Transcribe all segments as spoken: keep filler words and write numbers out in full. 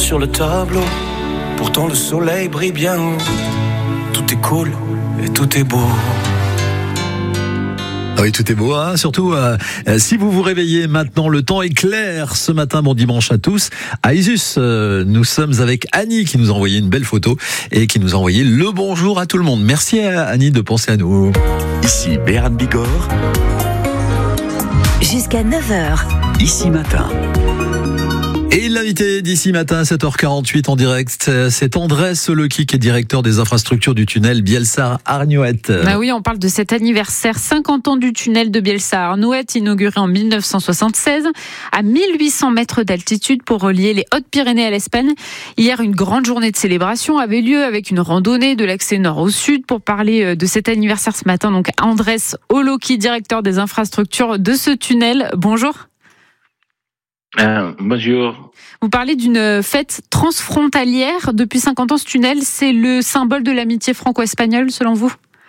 sur le tableau. Pourtant le soleil brille bien haut. Tout est cool et tout est beau. Ah oui, tout est beau, hein. Surtout euh, si vous vous réveillez maintenant, le temps est clair ce matin. Bon dimanche à tous. À Isus, euh, nous sommes avec Annie qui nous a envoyé une belle photo et qui nous a envoyé le bonjour à tout le monde. Merci à Annie de penser à nous. Ici Béran Bigorre. Jusqu'à neuf heures. Ici matin. Et l'invité d'ici matin à sept heures quarante-huit en direct, c'est Andrés Soloki qui est directeur des infrastructures du tunnel Bielsa-Arnouet. Bah oui, on parle de cet anniversaire, cinquante ans du tunnel de Bielsa-Arnouet, inauguré en mille neuf cent soixante-seize, à mille huit cents mètres d'altitude pour relier les Hautes-Pyrénées à l'Espagne. Hier, une grande journée de célébration avait lieu avec une randonnée de l'accès nord au sud. Pour parler de cet anniversaire ce matin, donc Andrés Soloki, directeur des infrastructures de ce tunnel. Bonjour. Euh, bonjour. Vous parlez d'une fête transfrontalière. Depuis cinquante ans, ce tunnel, c'est le symbole de l'amitié franco-espagnole, selon vous ?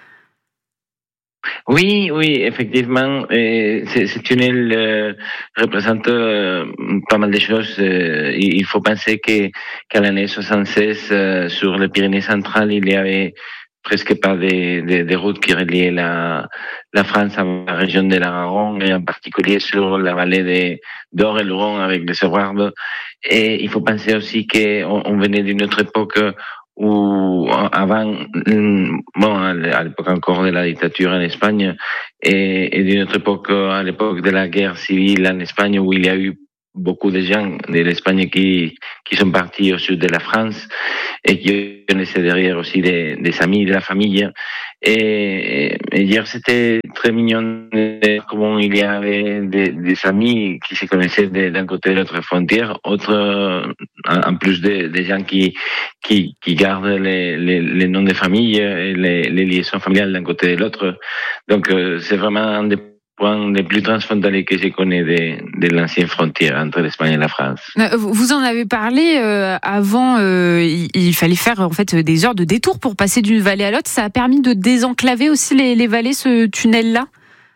Oui, oui, effectivement. Euh, ce, ce tunnel euh, représente euh, pas mal de choses. Euh, il faut penser que, qu'à l'année soixante-seize, euh, sur les Pyrénées centrales, il y avait presque pas des, des, des routes qui reliaient la, la France à la région de l'Aragon, et en particulier sur la vallée de, d'Or et Luron avec les Sorarbes. Et il faut penser aussi qu'on on venait d'une autre époque où, avant, bon, à l'époque encore de la dictature en Espagne, et, et d'une autre époque, à l'époque de la guerre civile en Espagne, où il y a eu beaucoup de gens de l'Espagne qui, qui sont partis au sud de la France et qui ont laissé derrière aussi des, des amis, de la famille. Et, et hier, c'était très mignon de comment il y avait des, des amis qui se connaissaient d'un côté de l'autre frontière, autre, en plus des, des gens qui, qui, qui gardent les, les, les noms de famille et les, les liaisons familiales d'un côté et de l'autre. Donc, c'est vraiment un des point les plus transfrontaliers que je connais de, de l'ancienne frontière entre l'Espagne et la France. Vous en avez parlé euh, avant, euh, il, il fallait faire en fait des heures de détour pour passer d'une vallée à l'autre. Ça a permis de désenclaver aussi les, les vallées, ce tunnel-là ?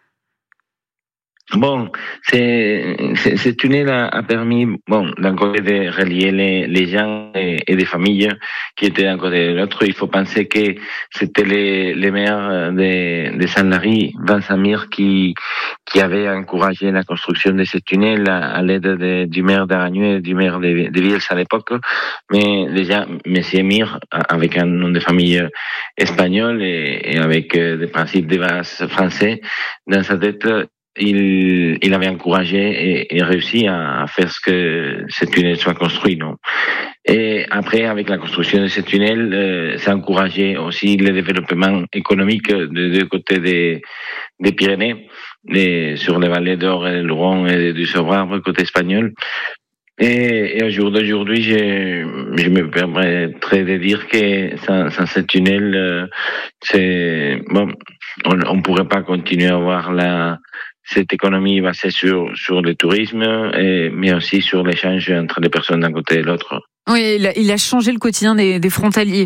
Bon, c'est, c'est, ce tunnel a, a permis, bon, d'un côté de relier les, les gens et, et des familles qui étaient d'un côté de l'autre. Il faut penser que c'était les, les maires de, de Saint-Lary, Vincent Mir, qui, qui avaient encouragé la construction de ce tunnel à, à l'aide de, du maire d'Aragnuet et du maire de, de Bielsa à l'époque. Mais déjà, Monsieur Mir, avec un nom de famille espagnol et, et avec des principes de base français dans sa tête, Il, il avait encouragé et, et réussi à faire ce que ce tunnel soit construit, non? Et après, avec la construction de ce tunnel, euh, ça a encouragé aussi le développement économique de deux côtés des, des Pyrénées, et sur les vallées d'Or et de Luron et du Sorarbes, côté espagnol. Et, et au jour d'aujourd'hui, je, je me permettrais de dire que sans, sans ce tunnel, euh, c'est bon, on ne pourrait pas continuer à avoir la cette économie basée sur, sur le tourisme, et, mais aussi sur l'échange entre les personnes d'un côté et de l'autre. Oui, il a, il a changé le quotidien des, des frontaliers.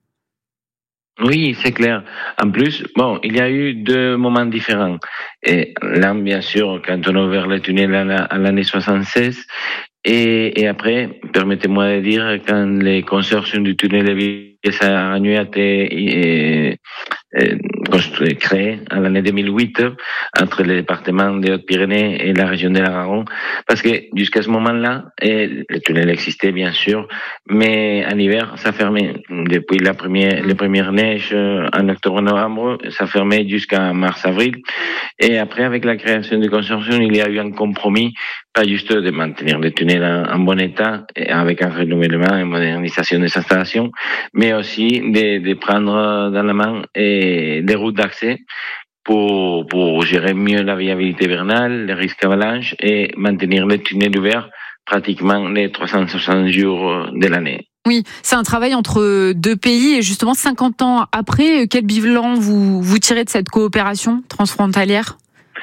Oui, c'est clair. En plus, bon, il y a eu deux moments différents. Et là, bien sûr, quand on a ouvert le tunnel à, la, à l'année soixante-seize, et, et après, permettez-moi de dire, quand les consortiums du tunnel de Bielsa-Aragnuet a été construit, créé en l'année deux mille huit entre les départements des Hautes-Pyrénées et la région de l'Aragon, parce que jusqu'à ce moment-là, le tunnel existait bien sûr, mais en hiver, ça fermait. Depuis la première, les premières neiges en octobre-novembre, ça fermait jusqu'à mars-avril. Et après, avec la création du consortium, il y a eu un compromis, pas juste de maintenir le tunnel en, en bon état, avec un renouvellement et modernisation des installations, mais aussi de, de prendre dans la main et des routes d'accès pour, pour gérer mieux la viabilité hivernale, les risques avalanches et maintenir le tunnel ouvert pratiquement les trois cent soixante jours de l'année. Oui, c'est un travail entre deux pays et justement cinquante ans après, quel bilan vous, vous tirez de cette coopération transfrontalière ?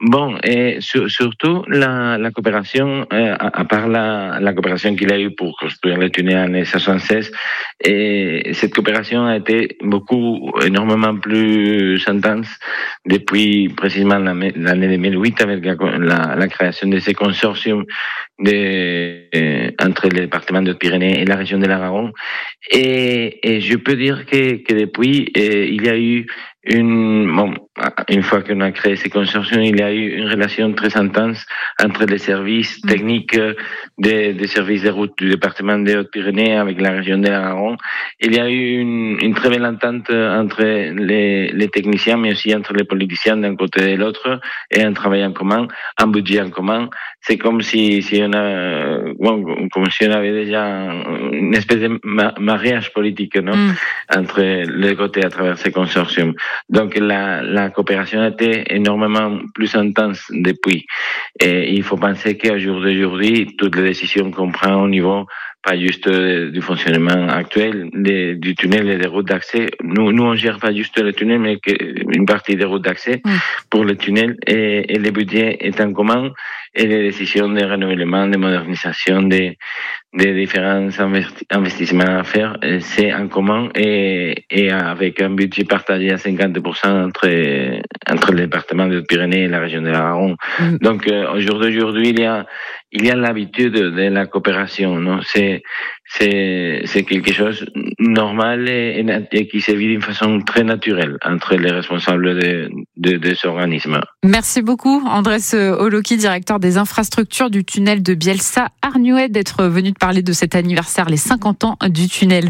Bon, et sur, surtout la, la coopération, euh, à, à part la, la coopération qu'il a eu pour construire le tunnel en année soixante-seize, et cette coopération a été beaucoup, énormément plus intense depuis précisément l'année deux mille huit avec la, la, la création de ces consortiums de, euh, entre le département de Hautes-Pyrénées et la région de l'Aragon. Et, et je peux dire que, que depuis, euh, il y a eu une, bon, une fois qu'on a créé ces consortiums, il y a eu une relation très intense entre les services techniques des, des services de route du département des Hautes-Pyrénées avec la région de l'Aragon. Il y a eu une, une très belle entente entre les, les techniciens, mais aussi entre les politiciens d'un côté et de l'autre, et un travail en commun, un budget en commun. C'est comme si, si on a, bon, comme si on avait déjà une espèce de mariage politique, non, mm. entre les côtés à travers ces consortiums. Donc la, la coopération a été énormément plus intense depuis. Et il faut penser qu'au jour d'aujourd'hui, toutes les décisions qu'on prend au niveau, pas juste du fonctionnement actuel des, du tunnel et des routes d'accès. Nous, nous, on gère pas juste le tunnel, mais une partie des routes d'accès mmh. pour le tunnel, et, et le budget est en commun, et les décisions de renouvellement, de modernisation, des, des différents investissements à faire, c'est en commun, et, et avec un budget partagé à cinquante pour cent entre, entre le département des Pyrénées et la région de l'Aragon. Mmh. Donc, euh, au jour d'aujourd'hui, il y a, il y a l'habitude de la coopération, non? C'est, c'est, c'est quelque chose de normal et, et qui se vit d'une façon très naturelle entre les responsables de, de, de ce organisme. Merci beaucoup, Andrés Oloki, directeur des infrastructures du tunnel de Bielsa-Arnuet, d'être venu te parler de cet anniversaire, les cinquante ans du tunnel.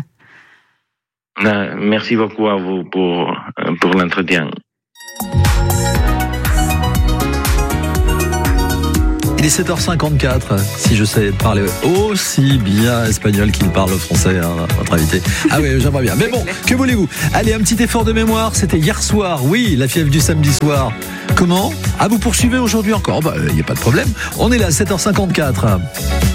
Merci beaucoup à vous pour, pour l'entretien. Il est sept heures cinquante-quatre, si je sais parler aussi bien espagnol qu'il parle français, hein, votre invité. Ah oui, j'aimerais bien. Mais bon, que voulez-vous? Allez, un petit effort de mémoire, c'était hier soir, oui, la fièvre du samedi soir. Comment? Ah, vous poursuivez aujourd'hui encore? Bah, il n'y a pas de problème. On est là, sept heures cinquante-quatre.